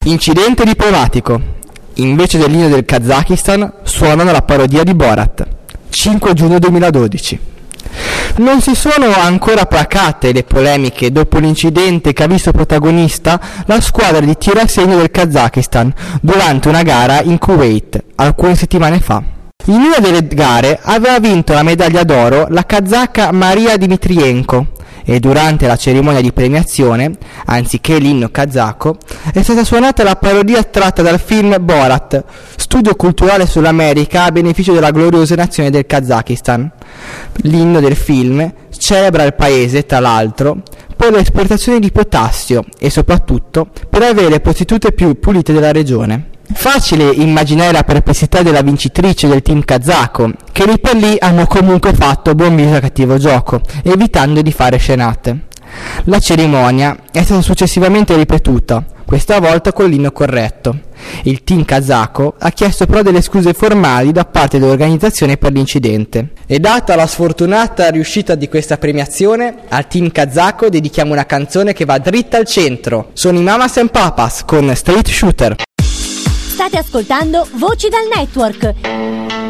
Incidente diplomatico. Invece dell'inno del Kazakistan suonano la parodia di Borat. 5 giugno 2012. Non si sono ancora placate le polemiche dopo l'incidente che ha visto protagonista la squadra di tiro a segno del Kazakistan durante una gara in Kuwait alcune settimane fa. In una delle gare aveva vinto la medaglia d'oro la kazaka Maria Dmitrienko e durante la cerimonia di premiazione, anziché l'inno kazako, è stata suonata la parodia tratta dal film Borat, studio culturale sull'America a beneficio della gloriosa nazione del Kazakistan. L'inno del film celebra il paese, tra l'altro, per le esportazioni di potassio e soprattutto per avere le prostitute più pulite della regione. Facile immaginare la perplessità della vincitrice del team kazako, che lì per lì hanno comunque fatto buon viso a cattivo gioco, evitando di fare scenate. La cerimonia è stata successivamente ripetuta, questa volta con l'inno corretto. Il team kazako ha chiesto però delle scuse formali da parte dell'organizzazione per l'incidente. E data la sfortunata riuscita di questa premiazione, al team kazako dedichiamo una canzone che va dritta al centro. Sono i Mamas and Papas con Street Shooter. State ascoltando Voci dal Network.